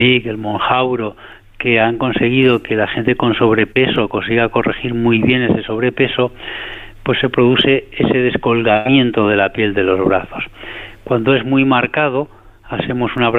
el monjauro, que han conseguido que la gente con sobrepeso consiga corregir muy bien ese sobrepeso, pues se produce ese descolgamiento de la piel de los brazos. Cuando es muy marcado, hacemos una